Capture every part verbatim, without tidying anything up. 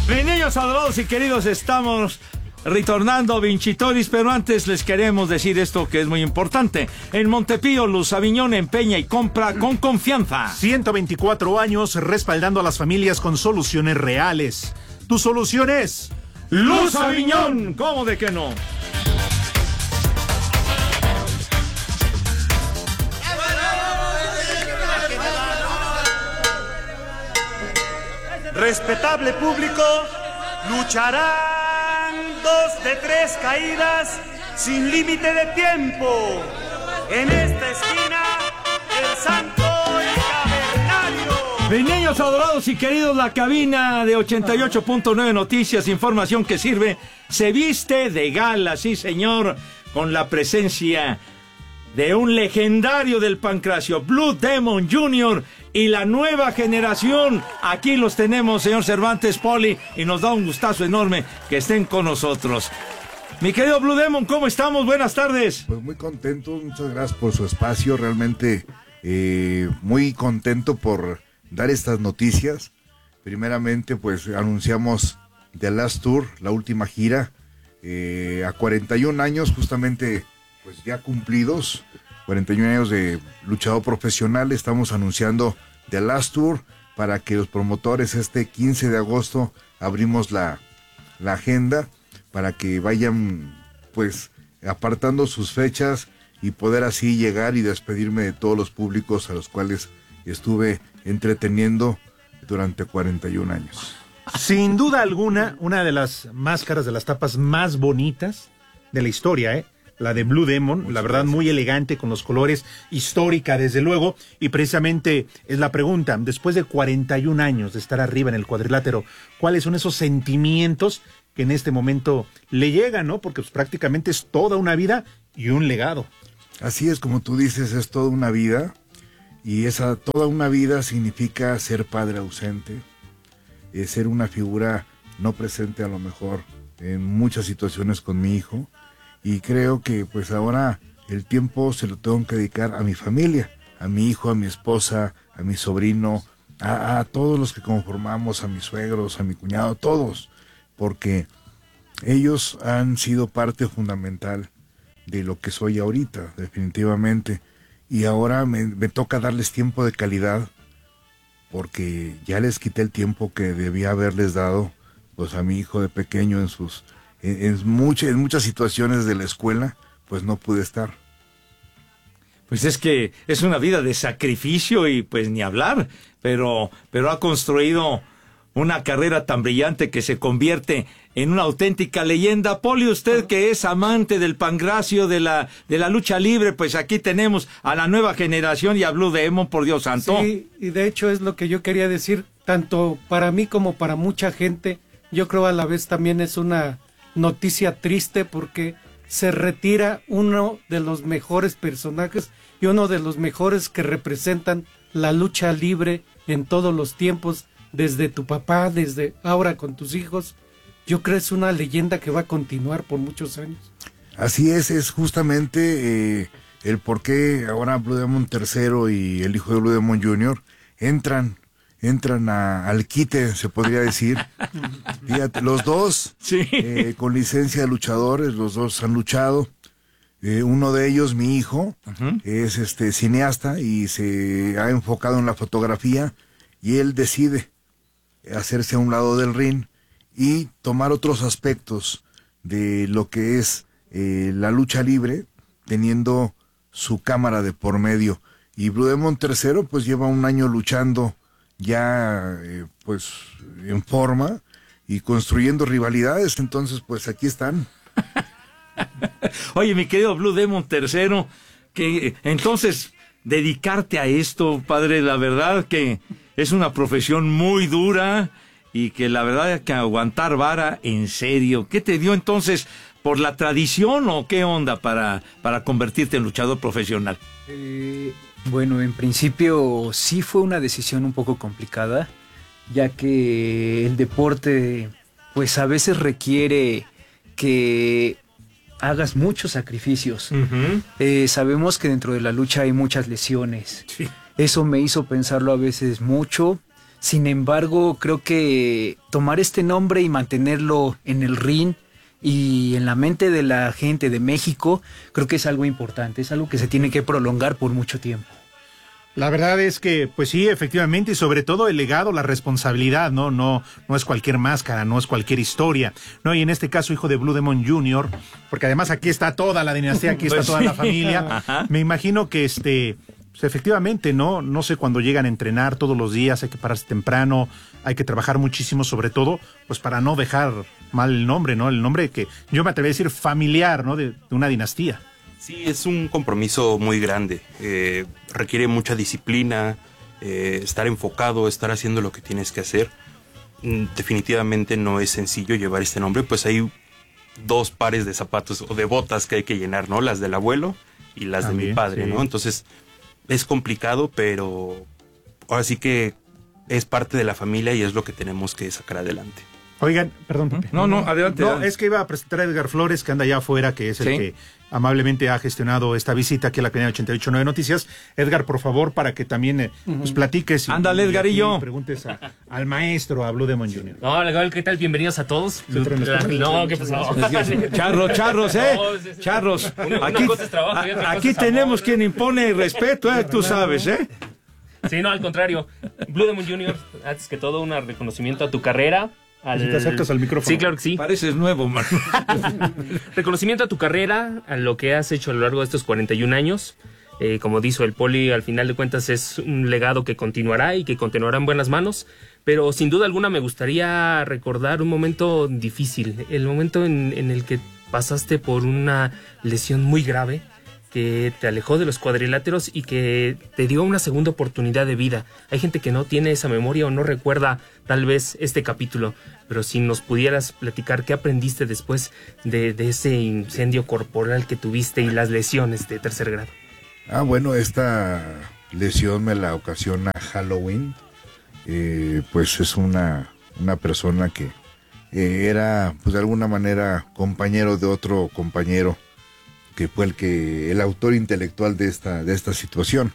Mis niños adorados y queridos, estamos retornando Vincitoris, pero antes les queremos decir esto que es muy importante. En Montepío, Luz Aviñón empeña y compra con confianza. ciento veinticuatro años respaldando a las familias con soluciones reales. Tu solución es Luz Aviñón. ¿Cómo de que no? Respetable público, lucharán dos de tres caídas sin límite de tiempo. En esta esquina, el Santo y Cavernario. Mis niños adorados y queridos, la cabina de ochenta y ocho punto nueve Noticias, información que sirve, se viste de gala, sí señor, con la presencia de un legendario del pancracio, Blue Demon junior y la nueva generación. Aquí los tenemos, señor Cervantes, Poli, y nos da un gustazo enorme que estén con nosotros. Mi querido Blue Demon, ¿cómo estamos? Buenas tardes. Pues muy contento, muchas gracias por su espacio, realmente eh, muy contento por dar estas noticias. Primeramente, pues anunciamos The Last Tour, la última gira, eh, a cuarenta y un años, justamente, pues ya cumplidos, cuarenta y un años de luchador profesional. Estamos anunciando The Last Tour para que los promotores este quince de agosto abrimos la, la agenda para que vayan pues apartando sus fechas y poder así llegar y despedirme de todos los públicos a los cuales estuve entreteniendo durante cuarenta y un años. sin duda alguna una de las máscaras de las tapas más bonitas de la historia, ¿eh? La de Blue Demon, muchas la verdad gracias. Muy elegante, con los colores, histórica desde luego, y precisamente es la pregunta, después de cuarenta y un años de estar arriba en el cuadrilátero, ¿cuáles son esos sentimientos que en este momento le llegan, no? Porque pues, prácticamente es toda una vida y un legado. Así es, como tú dices, es toda una vida, y esa toda una vida significa ser padre ausente, es ser una figura no presente a lo mejor en muchas situaciones con mi hijo. Y creo que pues ahora el tiempo se lo tengo que dedicar a mi familia, a mi hijo, a mi esposa, a mi sobrino, a, a todos los que conformamos, a mis suegros, a mi cuñado, todos, porque ellos han sido parte fundamental de lo que soy ahorita, definitivamente. Y ahora me, me toca darles tiempo de calidad, porque ya les quité el tiempo que debía haberles dado pues a mi hijo de pequeño en sus... En, en, mucha, en muchas situaciones de la escuela, pues no pude estar. Pues es que es una vida de sacrificio y pues ni hablar, pero, pero ha construido una carrera tan brillante que se convierte en una auténtica leyenda. Poli, usted que es amante del pancracio, de la, de la lucha libre, pues aquí tenemos a la nueva generación y a Blue Demon, por Dios santo. Sí, y de hecho es lo que yo quería decir, tanto para mí como para mucha gente. Yo creo a la vez también es una noticia triste porque se retira uno de los mejores personajes y uno de los mejores que representan la lucha libre en todos los tiempos, desde tu papá, desde ahora con tus hijos. Yo creo que es una leyenda que va a continuar por muchos años. Así es, es justamente eh, el por qué ahora Blue Demon tercero y el hijo de Blue Demon junior entran entran a, al quite, se podría decir. Fíjate, los dos, sí. eh, con licencia de luchadores, los dos han luchado. Eh, uno de ellos, mi hijo, uh-huh. es este cineasta y se ha enfocado en la fotografía, y él decide hacerse a un lado del ring y tomar otros aspectos de lo que es eh, la lucha libre, teniendo su cámara de por medio. Y Blue Demon tercero pues lleva un año luchando ya eh, pues en forma y construyendo rivalidades, entonces pues aquí están. Oye, mi querido Blue Demon tercero, que entonces dedicarte a esto, padre, la verdad que es una profesión muy dura y que la verdad hay que aguantar vara en serio. ¿Qué te dio entonces, por la tradición o qué onda para, para convertirte en luchador profesional? Eh... Bueno, en principio sí fue una decisión un poco complicada, ya que el deporte pues a veces requiere que hagas muchos sacrificios. Uh-huh. Eh, sabemos que dentro de la lucha hay muchas lesiones. Sí. Eso me hizo pensarlo a veces mucho. Sin embargo, creo que tomar este nombre y mantenerlo en el ring y en la mente de la gente de México, creo que es algo importante, es algo que se tiene que prolongar por mucho tiempo. La verdad es que, pues sí, efectivamente, y sobre todo el legado, la responsabilidad, ¿no? No, no es cualquier máscara, no es cualquier historia, ¿no? Y en este caso, hijo de Blue Demon junior, porque además aquí está toda la dinastía, aquí está Pues toda sí. la familia. Ajá. Me imagino que este, pues efectivamente, ¿no? No sé cuándo llegan a entrenar todos los días, hay que pararse temprano, hay que trabajar muchísimo, sobre todo, pues para no dejar mal el nombre, ¿no? El nombre que yo me atrevería a decir familiar, ¿no? De, de una dinastía. Sí, es un compromiso muy grande. Eh, requiere mucha disciplina, eh, estar enfocado, estar haciendo lo que tienes que hacer. Mm, definitivamente no es sencillo llevar este nombre, pues hay dos pares de zapatos o de botas que hay que llenar, ¿no? Las del abuelo y las También, de mi padre, sí. ¿no? Entonces es complicado, pero ahora sí que es parte de la familia y es lo que tenemos que sacar adelante. Oigan, perdón, Pepe. No, no, adelante. No, adelante. es que iba a presentar a Edgar Flores, que anda allá afuera, que es el Sí. que amablemente ha gestionado esta visita aquí a la cadena ochenta y ocho punto nueve Noticias. Edgar, por favor, para que también eh, pues, platiques. y- Ándale, y Edgarillo. aquí preguntes a- al maestro, a Blue Demon junior Hola, ¿qué tal? Bienvenidos a todos. Se traen los perros. No, ¿qué pasó? Charros, charros, ¿eh? No, sí, sí. Charros. Una- una Aquí, cosa es trabajo y otra a- cosa aquí es amor, tenemos ¿no? quien impone respeto, ¿eh? Tú sabes, ¿eh? Sí, no, al contrario. Blue Demon junior, antes que todo, un reconocimiento a tu carrera. Al... Si te acercas al micrófono. Sí, claro que sí. Pareces nuevo, man. Reconocimiento a tu carrera, a lo que has hecho a lo largo de estos cuarenta y un años. Eh, como dijo el Poli, al final de cuentas es un legado que continuará y que continuará en buenas manos. Pero sin duda alguna me gustaría recordar un momento difícil. El momento en, en el que pasaste por una lesión muy grave que te alejó de los cuadriláteros y que te dio una segunda oportunidad de vida. Hay gente que no tiene esa memoria o no recuerda tal vez este capítulo, pero si nos pudieras platicar qué aprendiste después de, de ese incendio corporal que tuviste y las lesiones de tercer grado. Ah, bueno, esta lesión me la ocasiona Halloween. Eh, pues es una, una persona que eh, era, pues de alguna manera, compañero de otro compañero, que fue el que el autor intelectual de esta de esta situación.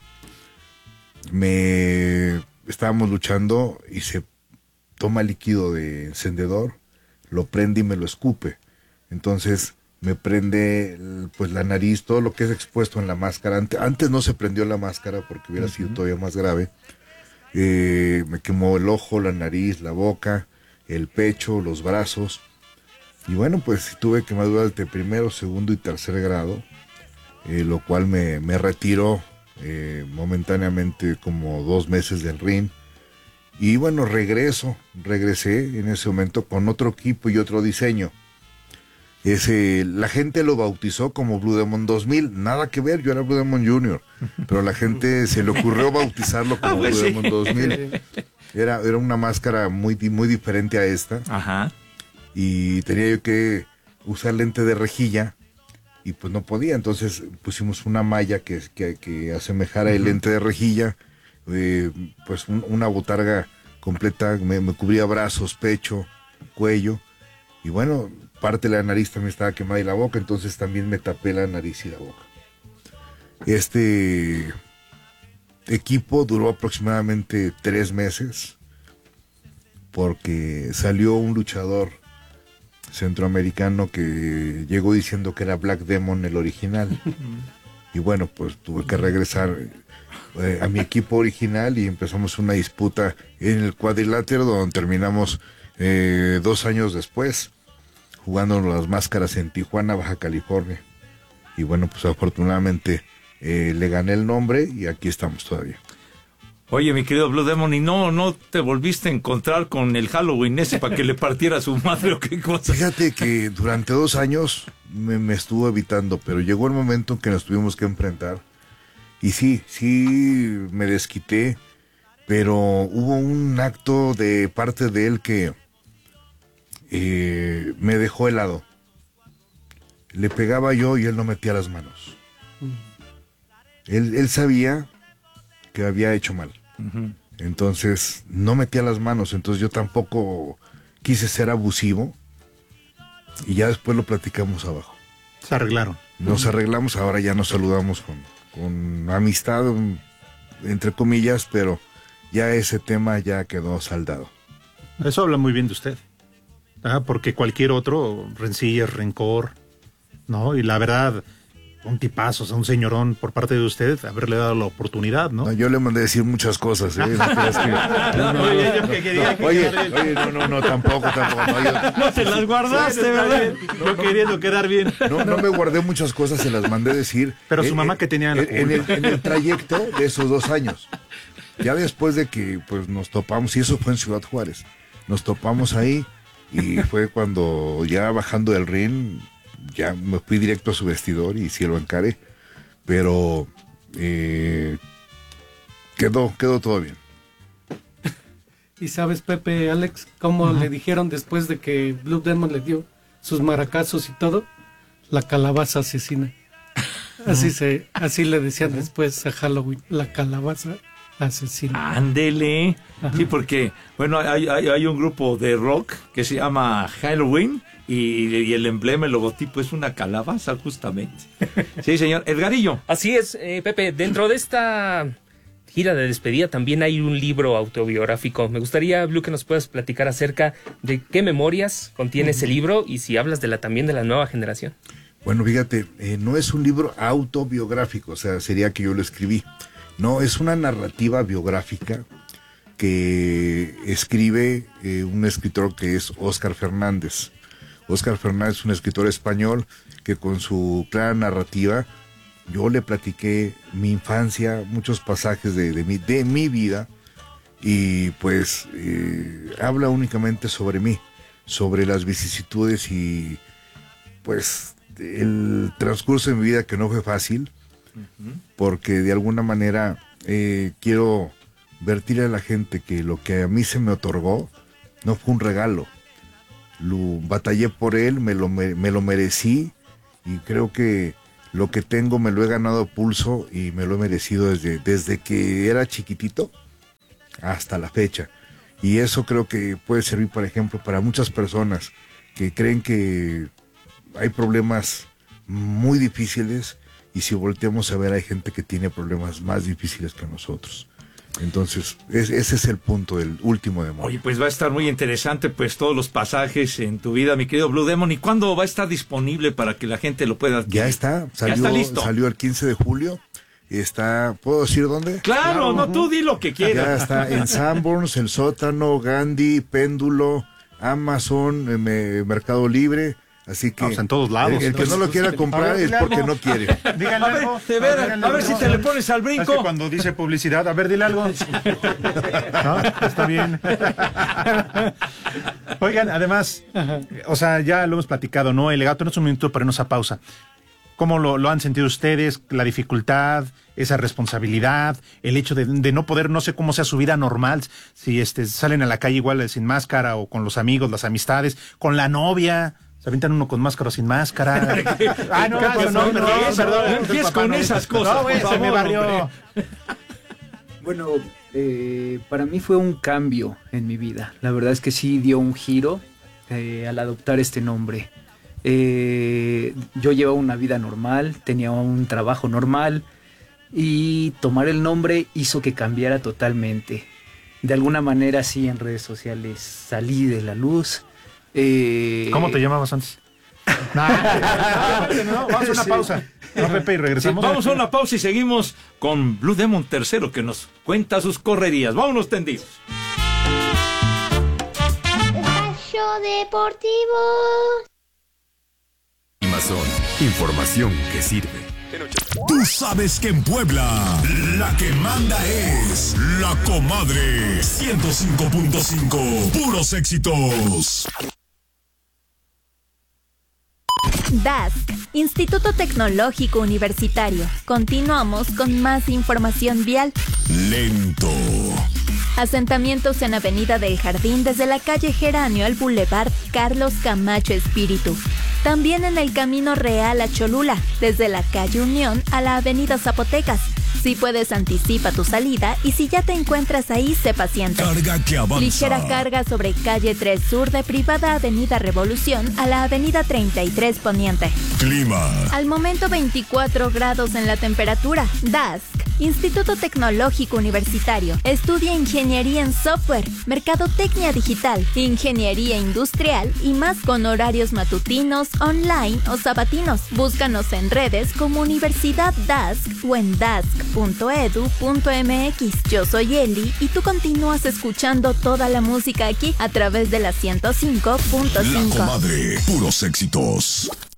Me estábamos luchando y se toma líquido de encendedor, lo prende y me lo escupe. Entonces me prende pues la nariz, todo lo que es expuesto en la máscara. Antes, antes no se prendió la máscara porque hubiera uh-huh. sido todavía más grave. Eh, me quemó el ojo, la nariz, la boca, el pecho, los brazos. Y bueno, pues tuve quemaduras de primero, segundo y tercer grado, eh, lo cual me, me retiró eh, momentáneamente como dos meses del ring. Y bueno, regreso, regresé en ese momento con otro equipo y otro diseño. Ese, la gente lo bautizó como Blue Demon dos mil, nada que ver, yo era Blue Demon junior, pero la gente se le ocurrió bautizarlo como Ah, pues Blue sí. Demon dos mil. Era, era una máscara muy, muy diferente a esta. Ajá. Y tenía yo que usar lente de rejilla y pues no podía, entonces pusimos una malla que, que, que asemejara uh-huh. el lente de rejilla, eh, pues un, una botarga completa, me, me cubría brazos, pecho, cuello, y bueno, parte de la nariz también estaba quemada y la boca, entonces también me tapé la nariz y la boca. Este equipo duró aproximadamente tres meses porque salió un luchador centroamericano que llegó diciendo que era Black Demon el original. Y bueno, pues tuve que regresar eh, a mi equipo original y empezamos una disputa en el cuadrilátero donde terminamos eh, dos años después jugando las máscaras en Tijuana, Baja California. Y bueno, pues afortunadamente eh, le gané el nombre y aquí estamos todavía. Oye, mi querido Blue Demon, ¿y no, no te volviste a encontrar con el Halloween ese para que le partiera su madre o qué cosa? Fíjate que durante dos años me, me estuvo evitando, pero llegó el momento en que nos tuvimos que enfrentar. Y sí, sí me desquité, pero hubo un acto de parte de él que eh, me dejó helado. Le pegaba yo y él no metía las manos. Él, él sabía que había hecho mal. Uh-huh. Entonces no metía las manos, entonces yo tampoco quise ser abusivo y ya después lo platicamos abajo. Se arreglaron. Nos uh-huh. arreglamos, ahora ya nos saludamos con, con amistad, entre comillas, pero ya ese tema ya quedó saldado. Eso habla muy bien de usted. Ah, porque cualquier otro, rencilla, rencor, ¿no? Y la verdad, un tipazo, o sea, un señorón por parte de usted, haberle dado la oportunidad, ¿no? No, yo le mandé decir muchas cosas, ¿eh? No creas que- no, no, Oye, no, yo no. que quería que- Oye, oye, no, no, no, tampoco, tampoco. No, yo- No te las guardaste, Está ¿verdad? bien, yo queriendo quedar bien. no, no me guardé muchas cosas, se las mandé decir. Pero su En- mamá en- que tenía la en, en el, en el trayecto de esos dos años. Ya después de que pues nos topamos, y eso fue en Ciudad Juárez, nos topamos ahí y fue cuando ya bajando del ring, ya me fui directo a su vestidor y sí lo encaré. Pero eh, quedó, quedó todo bien. Y sabes, Pepe, Alex, cómo Ajá. le dijeron después de que Blue Demon le dio sus maracazos y todo, la calabaza asesina. Así se, así le decían después a Halloween, la calabaza asesina. Ándele. Ajá. Sí, porque, bueno, hay, hay, hay un grupo de rock que se llama Halloween y, y el emblema, el logotipo es una calabaza, justamente. Sí, señor. Edgarillo. Así es, eh, Pepe, dentro de esta gira de despedida también hay un libro autobiográfico. Me gustaría, Blue, que nos puedas platicar acerca de qué memorias contiene ese libro y si hablas de la también de la nueva generación. Bueno, fíjate, eh, no es un libro autobiográfico, o sea, sería que yo lo escribí. No, es una narrativa biográfica que escribe eh, un escritor que es Óscar Fernández. Óscar Fernández es un escritor español que con su clara narrativa, yo le platiqué mi infancia, muchos pasajes de, de, mi, de mi vida, y pues eh, habla únicamente sobre mí, sobre las vicisitudes y pues el transcurso de mi vida que no fue fácil, porque de alguna manera eh, quiero vertir a la gente que lo que a mí se me otorgó no fue un regalo. Lo batallé por él, me lo, me, me lo merecí y creo que lo que tengo me lo he ganado a pulso y me lo he merecido desde, desde que era chiquitito hasta la fecha. Y eso creo que puede servir, por ejemplo, para muchas personas que creen que hay problemas muy difíciles y si volteamos a ver hay gente que tiene problemas más difíciles que nosotros. Entonces, es, ese es el punto del último demonio. Oye, pues va a estar muy interesante, pues, todos los pasajes en tu vida, mi querido Blue Demon. ¿Y cuándo va a estar disponible para que la gente lo pueda adquirir? Ya está, salió, ya está listo. Salió el quince de julio. Está, ¿puedo decir dónde? Claro, no, tú di lo que Ya quieras. está en Sanborns, El Sótano, Gandhi, Péndulo, Amazon, eh, me- Mercado Libre. Así que Vamos en todos lados. el, el que no lo quiera comprar es porque no quiere. Díganle A ver, algo. de veras, Díganle a ver algo. si te le pones al Es que brinco. cuando dice publicidad, a ver, dile algo. ¿No? Está bien. Oigan, además, o sea, ya lo hemos platicado, ¿no? El legado, tenemos un minuto para irnos a pausa. ¿Cómo lo, lo han sentido ustedes? La dificultad, esa responsabilidad, el hecho de, de no poder, no sé cómo sea su vida normal, si este, salen a la calle igual sin máscara o con los amigos, las amistades, con la novia. Se avientan uno con máscara o sin máscara. Ah, no, ¿Qué no, pasó? perdón, No, perdón. no empieces Papá con no. esas cosas, No, güey, por se me favor, barrió. hombre. Bueno, eh, para mí fue un cambio en mi vida. La verdad es que sí dio un giro eh, al adoptar este nombre. Eh, yo llevaba una vida normal, tenía un trabajo normal y tomar el nombre hizo que cambiara totalmente. De alguna manera sí en redes sociales salí de la luz. Eh, ¿Cómo te llamabas antes? No, no, vamos a una Sí. pausa. No, Pepe, y Sí, regresamos. vamos a una pausa y seguimos con Blue Demon tercero que nos cuenta sus correrías. Vámonos tendidos. Espacio Deportivo. Amazon, información que sirve. Tú sabes que en Puebla la que manda es la comadre ciento cinco punto cinco, puros éxitos. D A S C, Instituto Tecnológico Universitario. Continuamos con más información vial. Lento. Asentamientos en Avenida del Jardín desde la calle Geranio al Boulevard Carlos Camacho Espíritu. También en el Camino Real a Cholula, desde la calle Unión a la Avenida Zapotecas. Si puedes, anticipa tu salida y si ya te encuentras ahí, sé paciente. Carga que avanza. Ligera carga sobre calle tres Sur de Privada Avenida Revolución a la Avenida treinta y tres Poniente. Clima. Al momento veinticuatro grados en la temperatura. D A S C, Instituto Tecnológico Universitario. Estudia Ingeniería en Software, Mercadotecnia Digital, Ingeniería Industrial y más con horarios matutinos, online o sabatinos. Búscanos en redes como Universidad D A S C o en dask punto edu punto mx. Yo soy Eli y tú continúas escuchando toda la música aquí a través de la ciento cinco punto cinco. La Comadre, puros éxitos.